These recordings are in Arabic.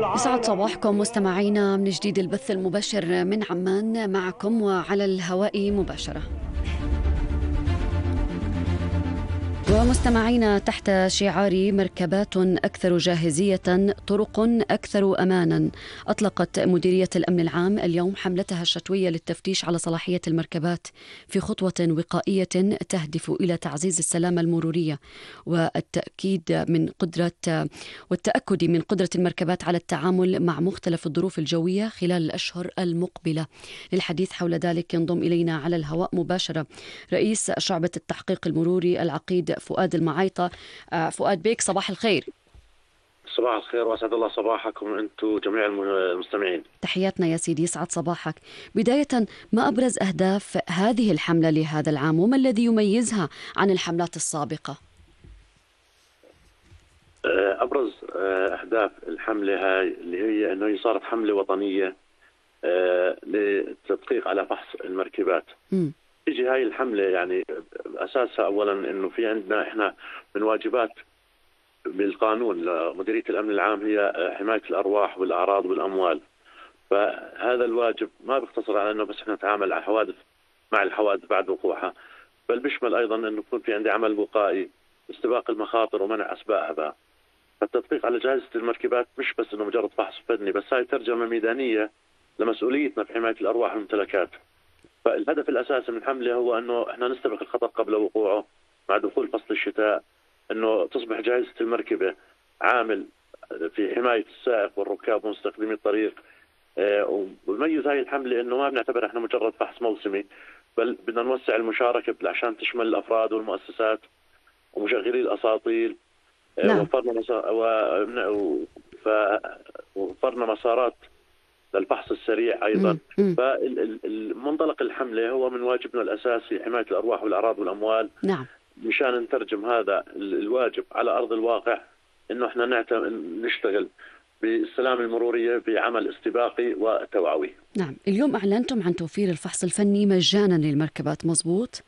يسعد صباحكم مستمعينا من جديد البث المباشر من عمان معكم وعلى الهواء مباشرة. ومستمعينا تحت شعار مركبات أكثر جاهزية، طرق أكثر أمانا، أطلقت مديرية الأمن العام اليوم حملتها الشتوية للتفتيش على صلاحية المركبات في خطوة وقائية تهدف إلى تعزيز السلامة المرورية والتأكد من قدرة المركبات على التعامل مع مختلف الظروف الجوية خلال الأشهر المقبلة. للحديث حول ذلك ينضم إلينا على الهواء مباشرة رئيس شعبة التحقيق المروري العقيد فؤاد المعايطة. فؤاد بيك، صباح الخير. صباح الخير وأسعد الله صباحكم أنتم جميع المستمعين. تحياتنا يا سيدي، يسعد صباحك. بداية، ما أبرز أهداف هذه الحملة لهذا العام وما الذي يميزها عن الحملات السابقة؟ أبرز أهداف الحملة هاي اللي هي أنه صارت حملة وطنية للتدقيق على فحص المركبات. تيجي هاي الحملة يعني أساسها أولا أنه في عندنا إحنا من واجبات بالقانون لمديرية الأمن العام هي حماية الأرواح والأعراض والأموال. فهذا الواجب ما بيقتصر على أنه بس إحنا نتعامل على مع الحوادث بعد وقوعها، بل بيشمل أيضا أنه يكون في عندي عمل وقائي استباق المخاطر ومنع أسبابها. فالتدقيق على جاهزة المركبات مش بس أنه مجرد فحص فني، بس هاي ترجمة ميدانية لمسؤوليتنا في حماية الأرواح والممتلكات. فالهدف الأساسي من الحملة هو أنه إحنا نستبق الخطر قبل وقوعه مع دخول فصل الشتاء، أنه تصبح جاهزة المركبة عامل في حماية السائق والركاب ومستخدمي الطريق. ويميز هاي الحملة أنه ما بنعتبر إحنا مجرد فحص موسمي، بل بدنا نوسع المشاركة عشان تشمل الأفراد والمؤسسات ومشغلي الأساطيل. نعم. وفرنا مسارات للفحص السريع أيضا. فالمنطلق الحملة هو من واجبنا الأساسي حماية الأرواح والأعراض والأموال. نعم. مشان نترجم هذا الواجب على أرض الواقع، إنه إحنا نشتغل بالسلامة المرورية بعمل استباقي وتوعوي. نعم. اليوم أعلنتم عن توفير الفحص الفني مجانا للمركبات، مظبوط؟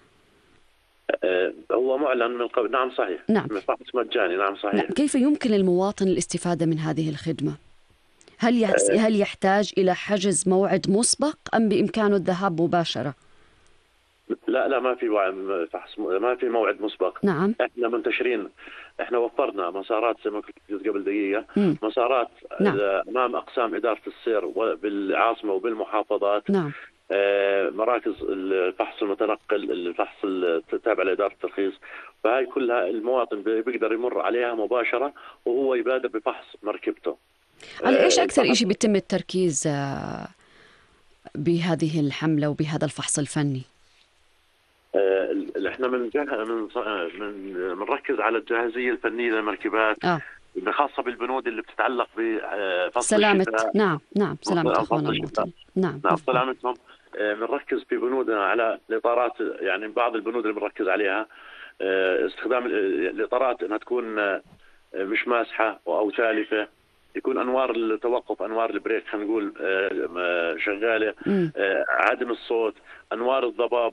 هو معلن من قبل. نعم صحيح. نعم. فحص مجاني. نعم صحيح. نعم. كيف يمكن للمواطن الاستفادة من هذه الخدمة؟ هل يحتاج إلى حجز موعد مسبق أم بإمكانه الذهاب مباشرة؟ لا ما في فحص، ما في موعد مسبق. نعم. احنا منتشرين، احنا وفرنا مسارات زي ما قلت قبل دقيقة، مسارات نعم. امام اقسام إدارة السير بالعاصمة وبالمحافظات. نعم. مراكز الفحص المتنقل، الفحص التابع لإدارة الترخيص. فهاي كلها المواطن بيقدر يمر عليها مباشرة وهو يبادر بفحص مركبته. على إيش أكثر إشي بيتم التركيز بهذه الحملة وبهذا الفحص الفني؟ احنا بنركز على الجاهزية الفنية للمركبات، خاصة بالبنود اللي بتتعلق بفصل سلامة الشتاء. نعم سلامة أخواننا المواطنين. نعم سلامتهم. بنركز في بنودنا على الإطارات، يعني بعض البنود اللي بنركز عليها استخدام الإطارات انها تكون مش ماسحة او تالفة، يكون انوار التوقف، انوار البريك خلينا نقول شغالة، عدم الصوت، انوار الضباب